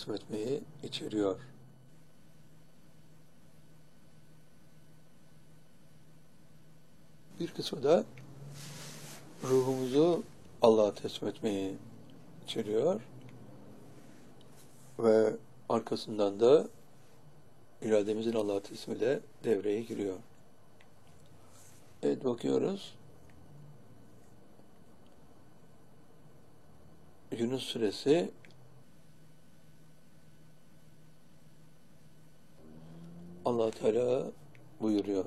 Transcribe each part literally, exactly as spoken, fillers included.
teslim etmeyi içeriyor. Bir kısmı da ruhumuzu Allah'a teslim etmeyi içeriyor ve arkasından da irademizin Allah'a teslimi de devreye giriyor. Evet, bakıyoruz. Yunus suresi Allah Teala buyuruyor.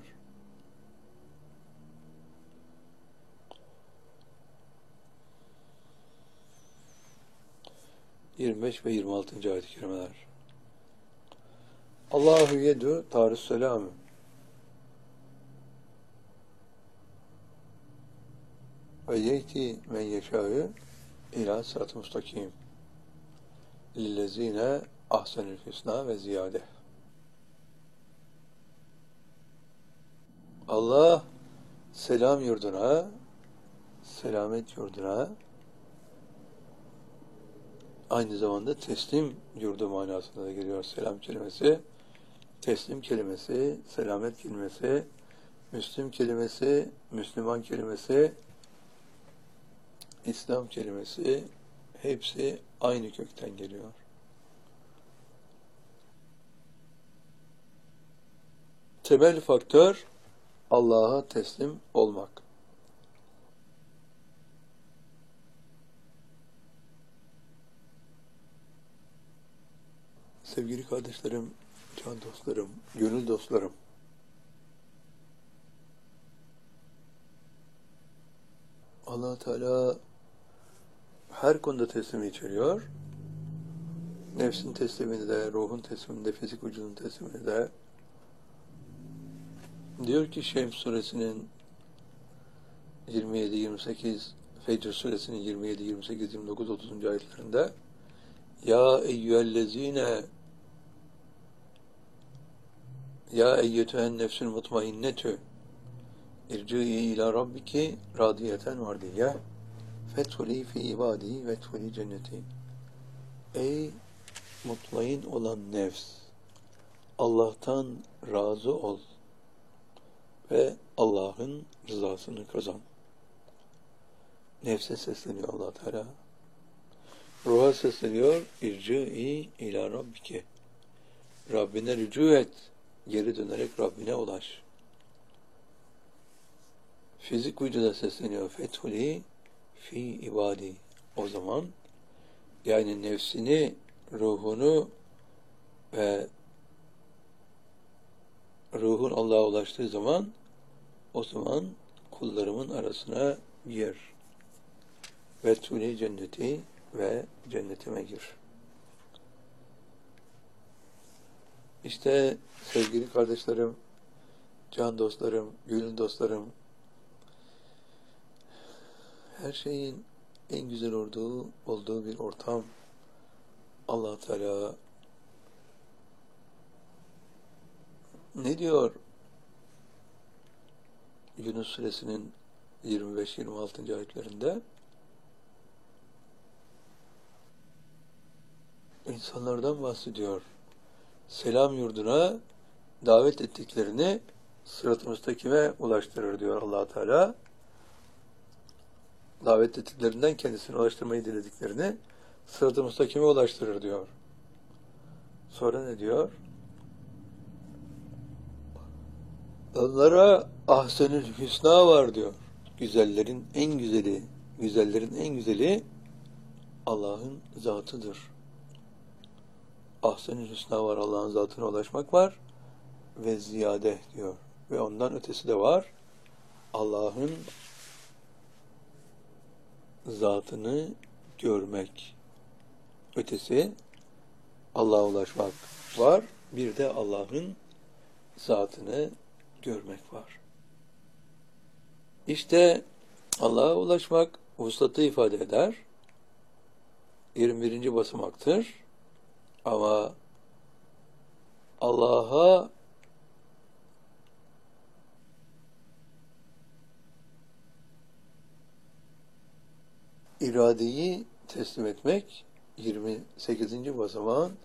yirmi beş ve yirmi altıncı ayet-i kerimeler. Allahu yedu tarüsselamü. Ve yeyti men yeşâ'ı ilâ sırat-ı mustakim. Lillezîne ahsenül hüsnâ ve ziyâde. Allah selam yurduna, selamet yurduna, aynı zamanda teslim yurdu manasında da geliyor selam kelimesi, teslim kelimesi, selamet kelimesi, Müslüm kelimesi, Müslüman kelimesi, İslam kelimesi, hepsi aynı kökten geliyor. Temel faktör Allah'a teslim olmak. Sevgili kardeşlerim, can dostlarım, gönül dostlarım, Allah Teala her konuda teslimi içeriyor. Nefsin teslimini de, ruhun teslimini de, fizik vücudun teslimini de. Diyor ki Şems suresinin yirmi yedi yirmi sekiz, Fecr suresinin yirmi yedi yirmi sekiz yirmi dokuz otuzuncu ayetlerinde Ya eyyühellezine Ya eyyetühen nefsül mutmainnetü irci'i ila rabbiki radiyeten mardiyye fethuli fi ibadi vethuli cenneti. Ey mutmain olan nefs, Allah'tan razı ol ve Allah'ın rızasını kazan. Nefse sesleniyor Allah Teala. Ruha sesleniyor. İrci'i ila rabbike. Rabbine rücu et. Geri dönerek Rabbine ulaş. Fizik vücuda sesleniyor. Fethuli fi ibadi. O zaman yani nefsini, ruhunu ve ruhun Allah'a ulaştığı zaman o zaman kullarımın arasına gir. Fethuli cenneti ve cennetime gir. İşte sevgili kardeşlerim, can dostlarım, gönül dostlarım, her şeyin en güzel olduğu, olduğu bir ortam Allah Teala ne diyor Yunus suresinin yirmi beş yirmi altıncı ayetlerinde? İnsanlardan bahsediyor. Selam yurduna davet ettiklerini sırat-ı müstakime ulaştırır diyor Allah Teala. Davet ettiklerinden kendisine ulaştırmayı dilediklerini sırat-ı müstakime ulaştırır diyor. Sonra ne diyor? Onlara ahsenül hüsna var diyor. Güzellerin en güzeli, güzellerin en güzeli Allah'ın zatıdır. Ahsen-i hüsna var, Allah'ın zatına ulaşmak var ve ziyade diyor. Ve ondan ötesi de var. Allah'ın zatını görmek. Ötesi Allah'a ulaşmak var. Bir de Allah'ın zatını görmek var. İşte Allah'a ulaşmak vuslatı ifade eder. yirmi birinci basamaktır. Ama Allah'a iradeyi teslim etmek yirmi sekizinci basamağın